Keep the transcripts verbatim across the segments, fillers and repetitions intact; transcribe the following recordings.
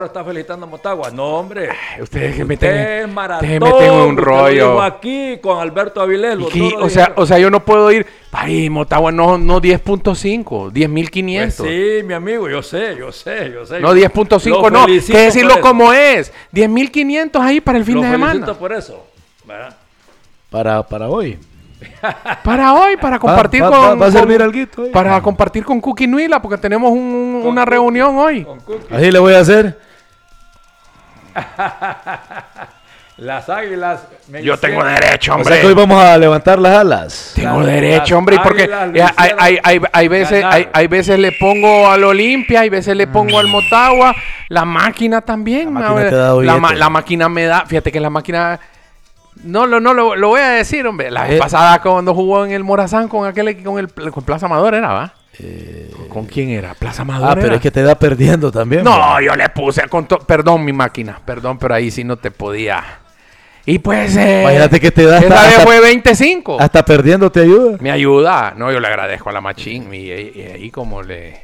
está felicitando a Motagua. No, hombre. Ay, ustedes que usted meten, maratón, ustedes meten un rollo. Lo aquí con Alberto Avilés. Aquí, o sea, o sea, yo no puedo ir. Ay, Motagua no, no diez punto cinco, diez mil quinientos. Pues sí, mi amigo, yo sé, yo sé, yo sé. No, diez punto cinco no. Que decirlo como es. diez mil quinientos ahí para el fin lo de semana. Lo felicito por eso. ¿Verdad? Para, para hoy. Para hoy, para compartir va, con... Va, va a servir con, alguito hoy. Para compartir con Cookie Nuila, porque tenemos un, una Cookie, reunión hoy. Así le voy a hacer. Las águilas... Me Yo tengo hicieron... derecho, hombre. O sea que hoy vamos a levantar las alas. Tengo Las- derecho, las hombre. Y porque águilas eh, lo hay, hay, hay, hay, veces, ganar. hay, hay veces le pongo al Olimpia, hay veces le pongo al Motagua. La máquina también. La máquina me- te da la, ma- billete. la máquina me da... Fíjate que la máquina... No, lo, no lo, lo voy a decir, hombre. La vez Eh. pasada cuando jugó en el Morazán con aquel con el con Plaza Amador era, ¿va? ¿Con, con quién era? Plaza Amador. Ah, pero era. es que te da perdiendo también. No, bro. yo le puse con to- perdón mi máquina, perdón, pero ahí sí no te podía. Y pues eh, Imagínate que te da esa hasta, vez hasta, fue veinticinco. hasta perdiendo te ayuda. Me ayuda. No, yo le agradezco a la machín y, y- y ahí como le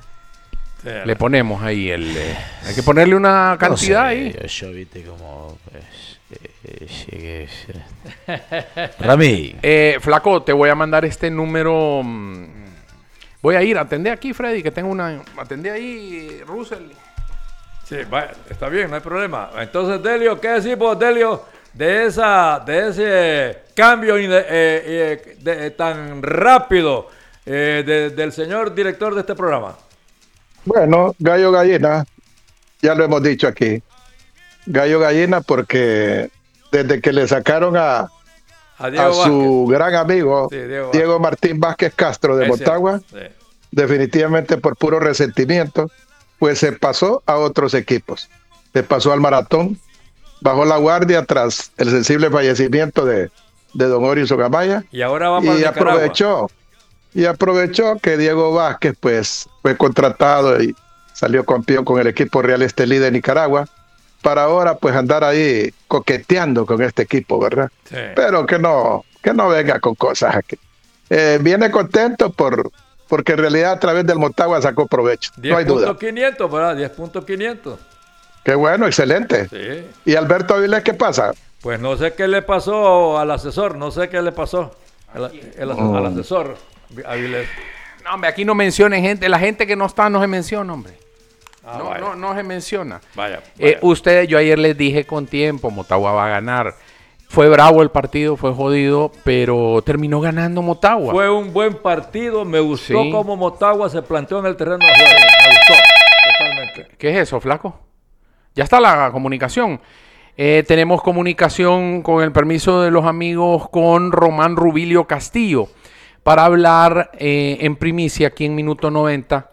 le ponemos ahí el eh, hay que ponerle una cantidad No sé, ahí. Yo, yo viste como... Pues, eh, llegué, eh. Rami. Eh, flaco, te voy a mandar este número. mm, Voy a ir, atendé aquí, Freddy, que tengo una. Atendé ahí, Russell. Sí, vaya, está bien, no hay problema. Entonces, Delio, ¿qué decimos, Delio, de esa, de ese cambio inde- eh, eh, de- tan rápido eh, de- del señor director de este programa? Bueno, gallo gallina, ya lo hemos dicho aquí. Gallo gallina porque desde que le sacaron a, A Diego a su Vázquez. gran amigo Sí, Diego Diego, Vázquez. Martín Vázquez Castro de Es Motagua, cierto, sí. definitivamente por puro resentimiento, pues se pasó a otros equipos. Se pasó al Maratón, bajó la guardia tras el sensible fallecimiento de, de don Orio Sogamaya. Y ahora va para y Nicaragua. aprovechó y aprovechó que Diego Vázquez pues fue contratado y salió campeón con el equipo Real Estelí de Nicaragua para ahora pues andar ahí coqueteando con este equipo, ¿verdad? Sí. Pero que no que no venga con cosas aquí. Eh, viene contento por porque en realidad a través del Motagua sacó provecho, no hay duda. diez punto quinientos, ¿verdad? diez punto quinientos. Qué bueno, excelente. Sí. ¿Y Alberto Avilés qué pasa? Pues no sé qué le pasó al asesor, no sé qué le pasó al, el ase- al asesor Avilés. No, hombre, aquí no mencionen gente. La gente que no está no se menciona, hombre. Ah, no, vaya. no, no se menciona. Vaya, Eh, vaya. ustedes, yo ayer les dije con tiempo, Motagua va a ganar. Fue bravo el partido, fue jodido, pero terminó ganando Motagua. Fue un buen partido, me gustó Sí. cómo Motagua se planteó en el terreno de juego, me gustó totalmente. ¿Qué es eso, flaco? Ya está la comunicación. Eh, tenemos comunicación con el permiso de los amigos con Román Rubilio Castillo para hablar eh, en primicia aquí en Minuto noventa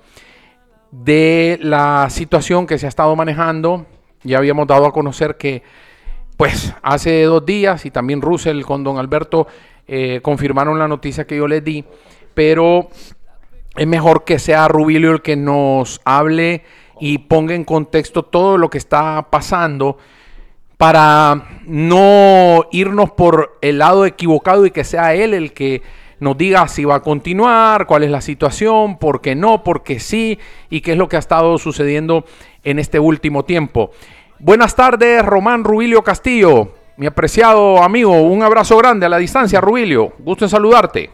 de la situación que se ha estado manejando. Ya habíamos dado a conocer que pues hace dos días y también Russell con don Alberto eh, confirmaron la noticia que yo les di, pero es mejor que sea Rubilio el que nos hable y ponga en contexto todo lo que está pasando para no irnos por el lado equivocado y que sea él el que nos diga si va a continuar, cuál es la situación, por qué no, por qué sí y qué es lo que ha estado sucediendo en este último tiempo. Buenas tardes, Román Rubilio Castillo, mi apreciado amigo, un abrazo grande a la distancia, Rubilio, gusto en saludarte.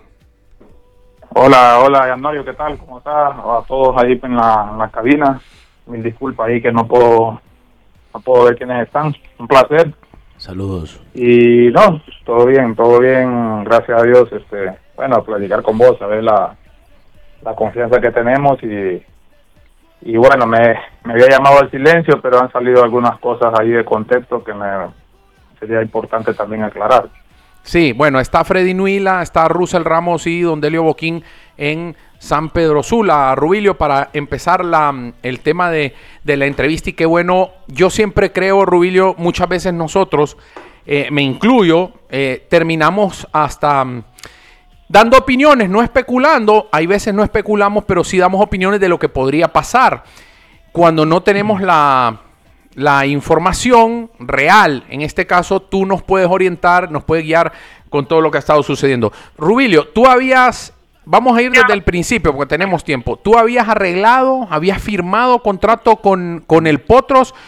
Hola, hola, Mario, ¿qué tal? ¿Cómo estás? A todos ahí en la, en la cabina. Mil disculpas ahí que no puedo, no puedo ver quiénes están. Un placer. Saludos. Y no, todo bien, todo bien, gracias a Dios. Este, bueno, platicar con vos, saber la, la confianza que tenemos y, y bueno, me, me había llamado al silencio, pero han salido algunas cosas ahí de contexto que me sería importante también aclarar. Sí, bueno, está Freddy Nuila, está Russell Ramos y don Delio Boquín en San Pedro Sula. Rubilio, para empezar la, el tema de, de la entrevista, y qué bueno, yo siempre creo, Rubilio, muchas veces nosotros, eh, me incluyo, eh, terminamos hasta um, dando opiniones, no especulando, hay veces no especulamos, pero sí damos opiniones de lo que podría pasar cuando no tenemos la... la información real. En este caso, tú nos puedes orientar, nos puedes guiar con todo lo que ha estado sucediendo. Rubilio, tú habías vamos a ir desde el principio porque tenemos tiempo. ¿Tú habías arreglado, habías firmado contrato con, con el Potros